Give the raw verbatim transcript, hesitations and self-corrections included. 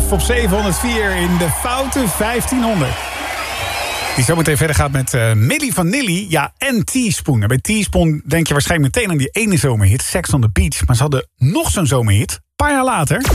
F op zevenhonderdvier in de foute vijftienhonderd. Die zometeen verder gaat met uh, Milli Vanilli, ja, en Teaspoon. En bij Teaspoon denk je waarschijnlijk meteen aan die ene zomerhit, Sex on the Beach. Maar ze hadden nog zo'n zomerhit, een paar jaar later.